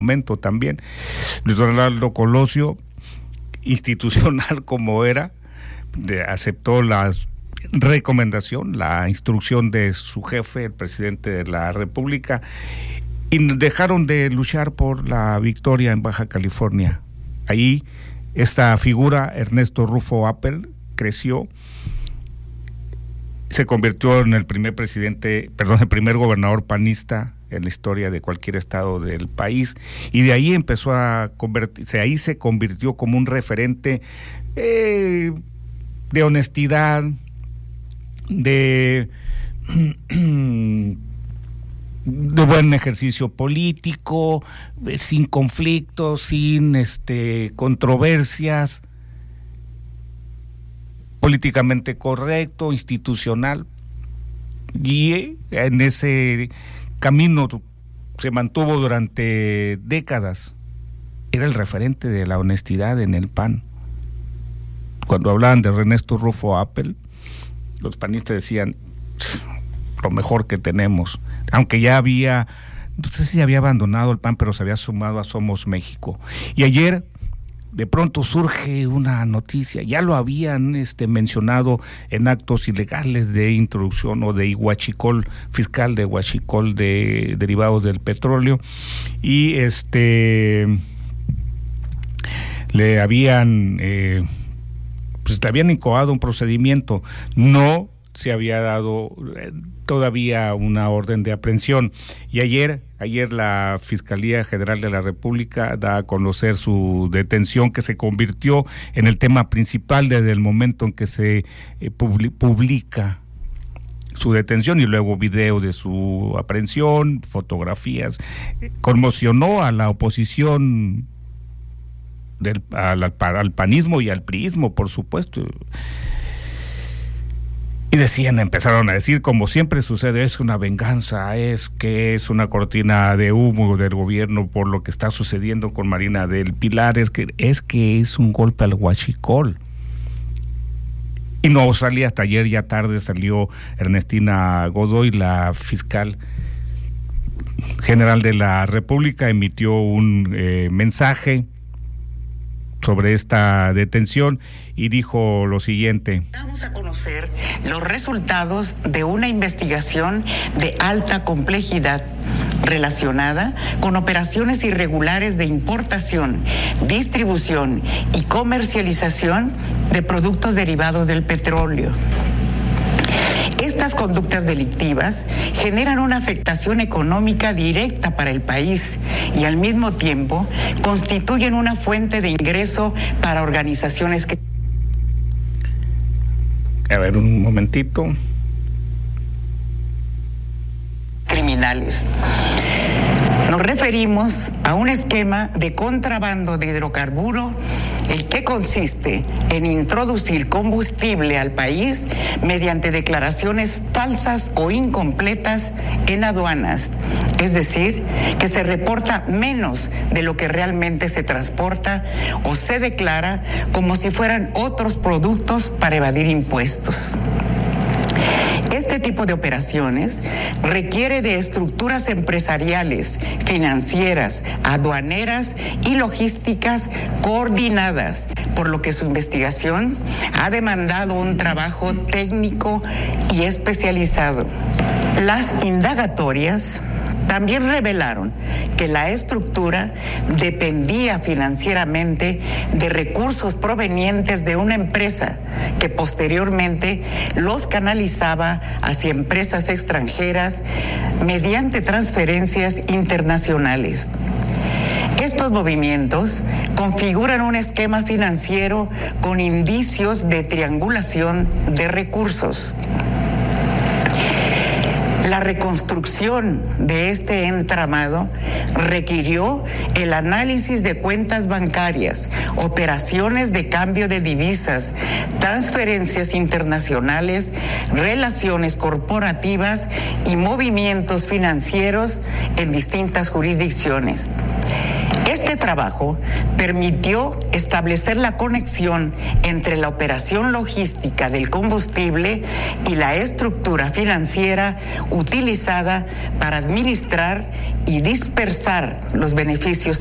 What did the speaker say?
momento también. Luis Donaldo Colosio, institucional como era, aceptó la recomendación, la instrucción de su jefe, el presidente de la República, y dejaron de luchar por la victoria en Baja California. Ahí esta figura, Ernesto Rufo Appel, creció, se convirtió en el primer gobernador panista en la historia de cualquier estado del país, y de ahí empezó a convertirse, ahí se convirtió como un referente de honestidad, de buen ejercicio político, sin conflictos, sin controversias, políticamente correcto, institucional, y en ese camino se mantuvo durante décadas. Era el referente de la honestidad en el PAN. Cuando hablaban de Ernesto Rufo Appel, los panistas decían lo mejor que tenemos, aunque ya había, no sé si había abandonado el PAN, pero se había sumado a Somos México. Y ayer de pronto surge una noticia, ya lo habían mencionado en actos ilegales de introducción o de huachicol fiscal, de huachicol de derivados del petróleo, y le habían le habían incoado un procedimiento. No se había dado todavía una orden de aprehensión, y ayer la Fiscalía General de la República da a conocer su detención, que se convirtió en el tema principal desde el momento en que se publica su detención, y luego video de su aprehensión, fotografías. Conmocionó a la oposición al panismo y al priismo, por supuesto. Y empezaron a decir, como siempre sucede, es una venganza, es una cortina de humo del gobierno por lo que está sucediendo con Marina del Pilar, es que es un golpe al huachicol. Y no salía hasta ayer, ya tarde salió Ernestina Godoy, la fiscal general de la República, emitió un mensaje sobre esta detención y dijo lo siguiente: vamos a conocer los resultados de una investigación de alta complejidad relacionada con operaciones irregulares de importación, distribución y comercialización de productos derivados del petróleo. Estas conductas delictivas generan una afectación económica directa para el país y al mismo tiempo constituyen una fuente de ingreso para organizaciones que... A ver, un momentito. Criminales. Nos referimos a un esquema de contrabando de hidrocarburo, el que consiste en introducir combustible al país mediante declaraciones falsas o incompletas en aduanas, es decir, que se reporta menos de lo que realmente se transporta o se declara como si fueran otros productos para evadir impuestos. Este tipo de operaciones requiere de estructuras empresariales, financieras, aduaneras y logísticas coordinadas, por lo que su investigación ha demandado un trabajo técnico y especializado. Las indagatorias también revelaron que la estructura dependía financieramente de recursos provenientes de una empresa que posteriormente los canalizaba hacia empresas extranjeras mediante transferencias internacionales. Estos movimientos configuran un esquema financiero con indicios de triangulación de recursos. La reconstrucción de este entramado requirió el análisis de cuentas bancarias, operaciones de cambio de divisas, transferencias internacionales, relaciones corporativas y movimientos financieros en distintas jurisdicciones. Este trabajo permitió establecer la conexión entre la operación logística del combustible y la estructura financiera utilizada para administrar y dispersar los beneficios